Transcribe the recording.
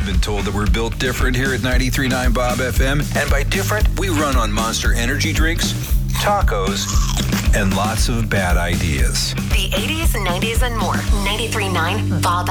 been told that we're built different here at 93.9 Bob FM. And by different, we run on Monster energy drinks, tacos, and lots of bad ideas. The 80s, 90s, and more. 93.9 Bob